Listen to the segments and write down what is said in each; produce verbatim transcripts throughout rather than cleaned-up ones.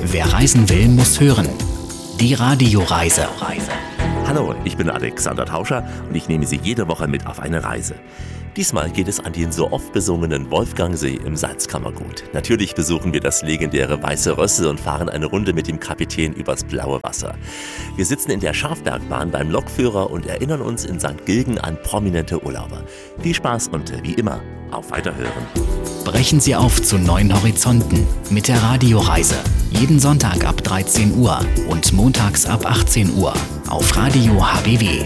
Wer reisen will, muss hören. Die Radioreise. Hallo, ich bin Alexander Tauscher und ich nehme Sie jede Woche mit auf eine Reise. Diesmal geht es an den so oft besungenen Wolfgangsee im Salzkammergut. Natürlich besuchen wir das legendäre Weiße Rössel und fahren eine Runde mit dem Kapitän übers blaue Wasser. Wir sitzen in der Schafbergbahn beim Lokführer und erinnern uns in Sankt Gilgen an prominente Urlauber. Viel Spaß und wie immer, auf Weiterhören. Brechen Sie auf zu neuen Horizonten mit der Radioreise. Jeden Sonntag ab dreizehn Uhr und montags ab achtzehn Uhr auf Radio H B W.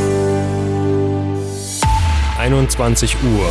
einundzwanzig Uhr.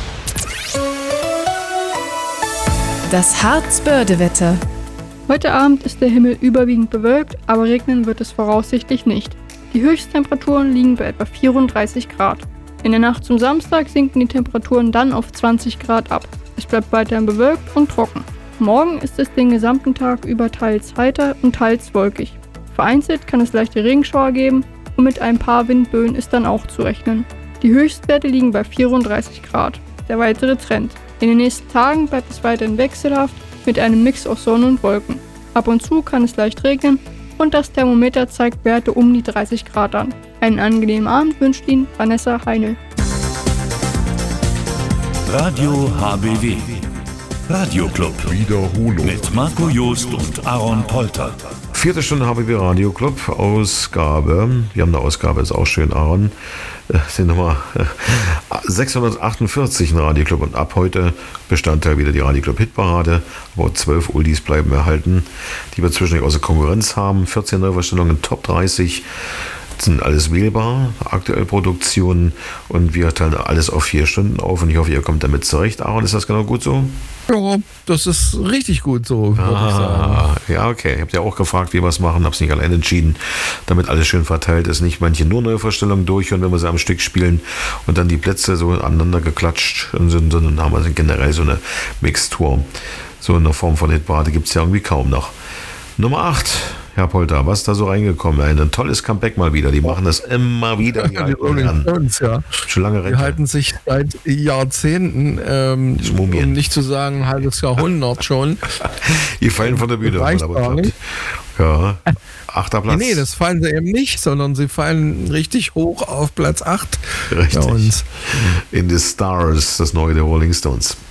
Das Harzbörde-Wetter. Heute Abend ist der Himmel überwiegend bewölkt, aber regnen wird es voraussichtlich nicht. Die Höchsttemperaturen liegen bei etwa vierunddreißig Grad. In der Nacht zum Samstag sinken die Temperaturen dann auf zwanzig Grad ab. Es bleibt weiterhin bewölkt und trocken. Morgen ist es den gesamten Tag über teils heiter und teils wolkig. Vereinzelt kann es leichte Regenschauer geben und mit ein paar Windböen ist dann auch zu rechnen. Die Höchstwerte liegen bei vierunddreißig Grad. Der weitere Trend. In den nächsten Tagen bleibt es weiterhin wechselhaft mit einem Mix aus Sonne und Wolken. Ab und zu kann es leicht regnen und das Thermometer zeigt Werte um die dreißig Grad an. Einen angenehmen Abend wünscht Ihnen Vanessa Heinl. Radio H B W. Radioclub. Wiederholung. Mit Marco Joost und Aaron Polter. Vierte Stunde H B W Radioclub, Ausgabe, wir haben eine Ausgabe, ist auch schön, Aaron, das sind Nummer sechshundertachtundvierzig im Radioclub und ab heute Bestandteil wieder die Radioclub-Hitparade, aber zwölf Oldies bleiben erhalten, die wir zwischendurch außer Konkurrenz haben, vierzehn Neuverstellungen, Top dreißig, sind alles wählbar, aktuelle Produktionen und wir teilen alles auf vier Stunden auf und ich hoffe, ihr kommt damit zurecht. Aaron, ist das genau gut so? Ja, das ist richtig gut so, würde ah, ich sagen. Ja, okay. Ich habe ja auch gefragt, wie wir es machen, habe es nicht allein entschieden, damit alles schön verteilt ist. Nicht manche nur Neuvorstellungen durchhören, wenn wir sie am Stück spielen und dann die Plätze so aneinander geklatscht sind, sondern haben wir generell so eine Mixtur. So in der Form von Hitparade gibt es ja irgendwie kaum noch. Nummer acht. Herr Polter, was ist da so reingekommen? Ein tolles Comeback mal wieder. Die machen das immer wieder. Die die Rolling Stones, ja. Schon lange Rente. Die halten sich seit Jahrzehnten, ähm, um nicht zu sagen ein halbes Jahrhundert schon. Die fallen von der Bühne. Aber nicht. Ja, achter Platz. Nee, das fallen sie eben nicht, sondern sie fallen richtig hoch auf Platz acht. Richtig. Bei uns. In the Stars, das neue der Rolling Stones.